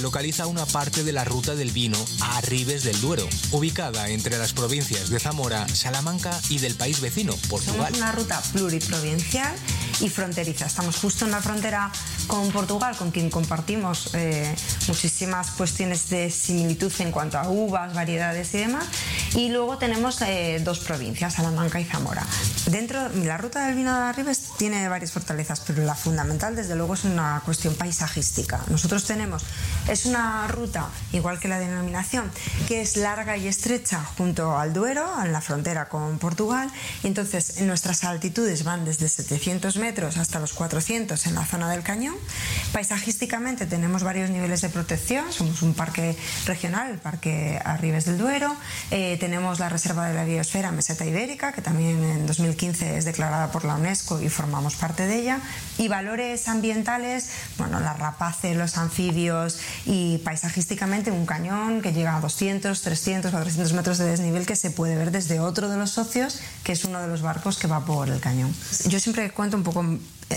localiza una parte de la ruta del vino a Arribes del Duero, ubicada entre las provincias de Zamora, Salamanca y del país vecino, Portugal. Somos una ruta pluriprovincial y fronteriza. Estamos justo en la frontera con Portugal, con quien compartimos muchísimas cuestiones de similitud en cuanto a uvas, variedades y demás. Y luego tenemos dos provincias, Salamanca y Zamora. Dentro de la ruta del vino de Arribes tiene varias fortalezas, pero la fundamental, desde luego, es una cuestión paisajística. Nosotros es una ruta, igual que la denominación, que es larga y estrecha junto al Duero, en la frontera con Portugal, y entonces nuestras altitudes van desde 700 metros hasta los 400 en la zona del cañón. Paisajísticamente tenemos varios niveles de protección, somos un parque regional, el Parque Arribes del Duero, tenemos la Reserva de la Biosfera Meseta Ibérica, que también en 2015 es declarada por la UNESCO y formamos parte de ella, y valores ambientales, bueno, las rapaces, los anfibios, y paisajísticamente un cañón que llega a 200, 300, 400 metros de desnivel, que se puede ver desde otro de los socios, que es uno de los barcos que va por el cañón. Yo siempre cuento un poco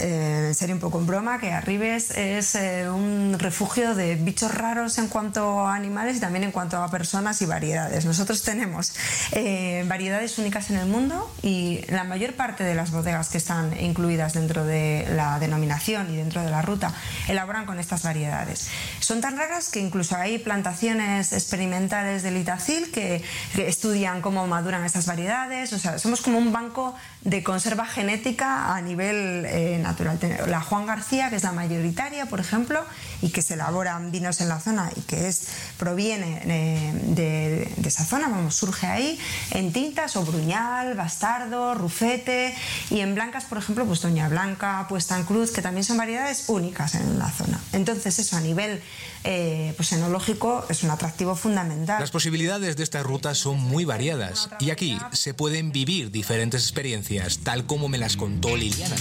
en serio, un poco en broma, que Arribes es un refugio de bichos raros en cuanto a animales y también en cuanto a personas y variedades. Nosotros tenemos variedades únicas en el mundo, y la mayor parte de las bodegas que están incluidas dentro de la denominación y dentro de la ruta elaboran con estas variedades. Son tan raras que incluso hay plantaciones experimentales del Itacil que estudian cómo maduran estas variedades. O sea, somos como un banco de conserva genética a nivel natural. La Juan García, que es la mayoritaria, por ejemplo, y que se elaboran vinos en la zona y que proviene de esa zona, surge ahí en tintas, o Bruñal, Bastardo, Rufete, y en blancas, por ejemplo, pues Doña Blanca, Puesta en Cruz, que también son variedades únicas en la zona. Entonces eso a nivel pues enológico es un atractivo fundamental. Las posibilidades de esta ruta son muy variadas, y aquí se pueden vivir diferentes experiencias, tal como me las contó Liliana.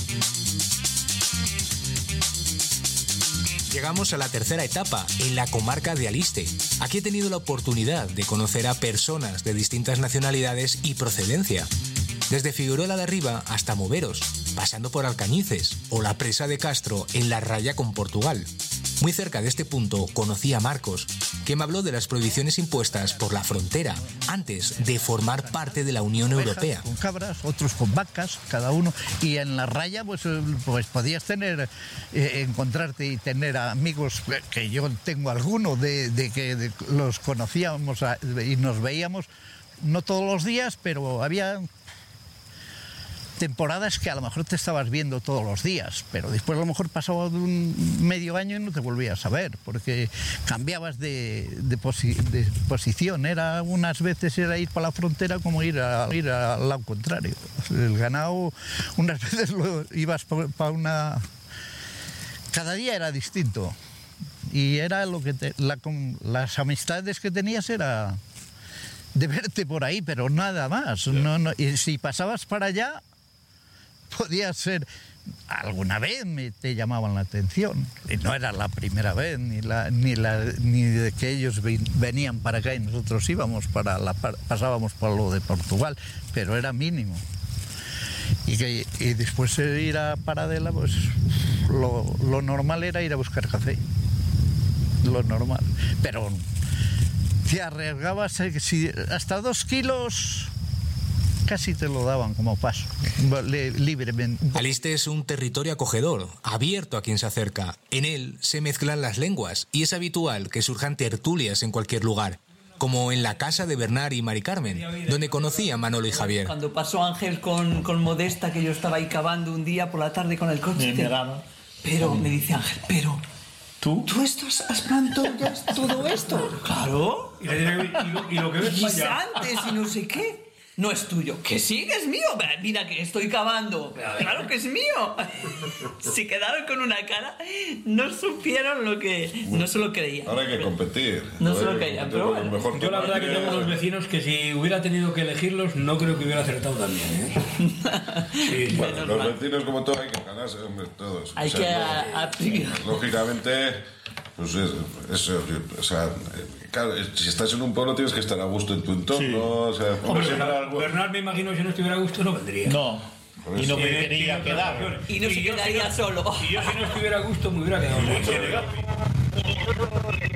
Llegamos a la tercera etapa, en la comarca de Aliste. Aquí he tenido la oportunidad de conocer a personas de distintas nacionalidades y procedencia. Desde Figuerola de Arriba hasta Moveros, pasando por Alcañices o la Presa de Castro en la raya con Portugal. Muy cerca de este punto conocí a Marcos, que me habló de las prohibiciones impuestas por la frontera antes de formar parte de la Unión Europea. Con cabras, otros con vacas, cada uno. Y en la raya pues podías encontrarte y tener amigos, que yo tengo algunos, de los conocíamos y nos veíamos, no todos los días, pero había temporadas que a lo mejor te estabas viendo todos los días, pero después a lo mejor pasaba un medio año y no te volvías a ver, porque cambiabas de posición. Unas veces era ir para la frontera como ir al lado contrario. El ganado, unas veces ibas para una... Cada día era distinto, y era lo que las amistades que tenías era de verte por ahí, pero nada más. No, y si pasabas para allá, podía ser, alguna vez te llamaban la atención, y no era la primera vez, ni de que ellos venían para acá y nosotros pasábamos por lo de Portugal, pero era mínimo. Y después ir a Paradela, pues lo normal era ir a buscar café, lo normal, pero te arriesgabas, hasta 2 kilos... casi te lo daban como paso, libremente. Aliste es un territorio acogedor, abierto a quien se acerca. En él se mezclan las lenguas, y es habitual que surjan tertulias en cualquier lugar, como en la casa de Bernard y Mari Carmen, donde conocí a Manolo y Javier. Cuando pasó Ángel con Modesta, que yo estaba ahí cavando un día por la tarde con el coche, pero me dice Ángel, pero... ¿Tú has plantado ya todo esto? Claro. Y lo que ves guisantes y no sé qué. No es tuyo. Que sí, que es mío. Mira que estoy cavando. Claro que es mío. Se quedaron con una cara. No supieron lo que... No se lo creían. Ahora hay que competir. No se lo creían, pero bueno. Yo la verdad que tengo unos vecinos que si hubiera tenido que elegirlos, no creo que hubiera acertado también, ¿eh? Sí. Bueno, los vecinos, como todo, hay que ganarse, hombre, todos. Hay lógicamente, pues eso, o sea... Claro, si estás en un pueblo tienes que estar a gusto en tu entorno. Sí. O sea, Bernard, me imagino que si no estuviera a gusto no vendría. No. Y no me quería quedar. Y no se quedaría solo. Y yo si no estuviera a gusto me hubiera quedado.